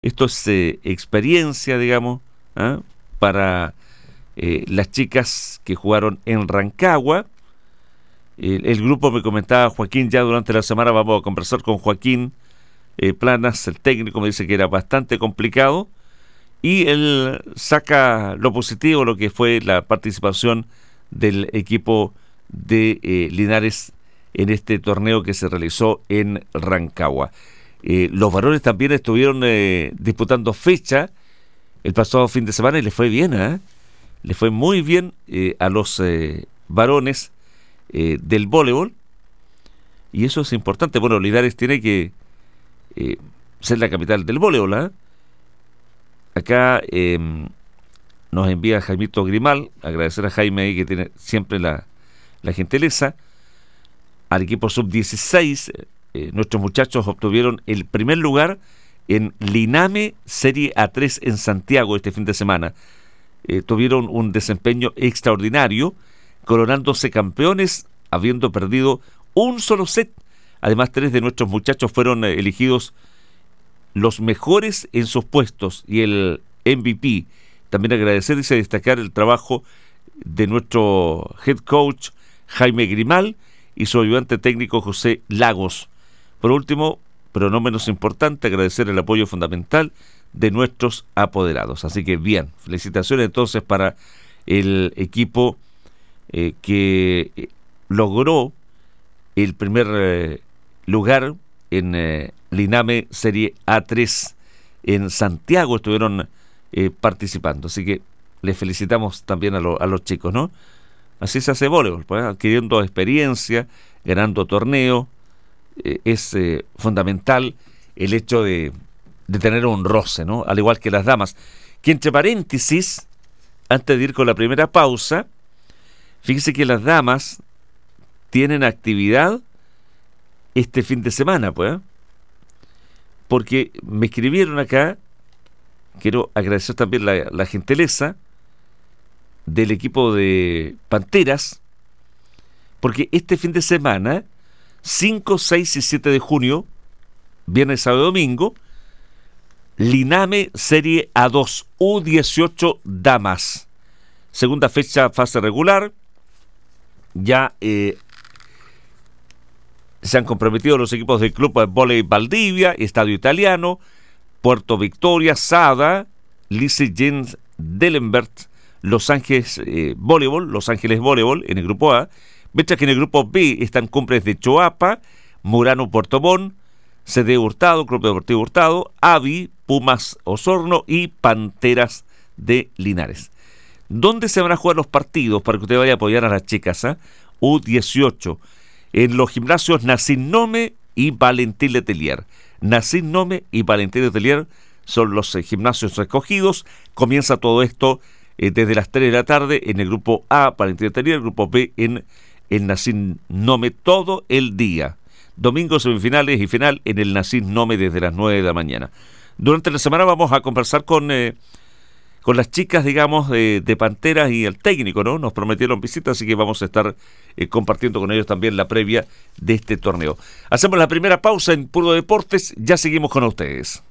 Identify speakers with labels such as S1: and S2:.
S1: Esto es experiencia, digamos, ¿ah? Para las chicas que jugaron en Rancagua. El grupo, me comentaba Joaquín, ya durante la semana vamos a conversar con Joaquín Planas, el técnico, me dice que era bastante complicado, y él saca lo positivo, lo que fue la participación del equipo de Linares en este torneo que se realizó en Rancagua. Los varones también estuvieron disputando fecha el pasado fin de semana y les fue bien, ¿eh? Le fue muy bien a los varones del voleibol, y eso es importante. Bueno, Linares tiene que ser la capital del voleibol, ¿eh? Acá nos envía Jaimito Grimal, agradecer a Jaime ahí que tiene siempre la gentileza. Al equipo sub-16, nuestros muchachos obtuvieron el primer lugar en Liname Serie A3 en Santiago este fin de semana. Tuvieron un desempeño extraordinario, coronándose campeones, habiendo perdido un solo set. Además, 3 de nuestros muchachos fueron elegidos los mejores en sus puestos y el MVP. También agradecer y destacar el trabajo de nuestro head coach Jaime Grimal y su ayudante técnico José Lagos. Por último, pero no menos importante, agradecer el apoyo fundamental de nuestros apoderados. Así que bien, felicitaciones entonces para el equipo que logró el primer lugar en Liname Serie A3 en Santiago. Estuvieron participando, así que les felicitamos también a los chicos, ¿no? Así se hace voleibol, pues, adquiriendo experiencia, ganando torneo. Es fundamental el hecho de tener un roce, ¿no? Al igual que las damas. Que entre paréntesis, antes de ir con la primera pausa, fíjese que las damas tienen actividad este fin de semana, pues, porque me escribieron acá. Quiero agradecer también la gentileza del equipo de Panteras, porque este fin de semana, 5, 6 y 7 de junio, viernes, sábado y domingo, Liname Serie A2, U18 Damas. Segunda fecha, fase regular. Ya se han comprometido los equipos del Club de Volley Valdivia, Estadio Italiano, Puerto Victoria, Sada, Lice Jens Dellenbert, Los Ángeles Voleibol en el grupo A, mientras que en el grupo B están Cumbres de Choapa, Murano Puerto Montt, CD Hurtado, Club Deportivo Hurtado, Avi, Pumas Osorno y Panteras de Linares. ¿Dónde se van a jugar los partidos para que usted vaya a apoyar a las chicas? U18, en los gimnasios Nassim Nome y Valentín Letelier. Nassim Nome y Valentín Letelier son los gimnasios escogidos. Comienza todo esto desde las 3 de la tarde en el grupo A, Valentín Letelier, el grupo B en el Nassim Nome todo el día. Domingo, semifinales y final en el Nassim Nome desde las 9 de la mañana. Durante la semana vamos a conversar con las chicas, digamos, de Panteras y el técnico, ¿no? Nos prometieron visitas, así que vamos a estar compartiendo con ellos también la previa de este torneo. Hacemos la primera pausa en Puro Deportes, ya seguimos con ustedes.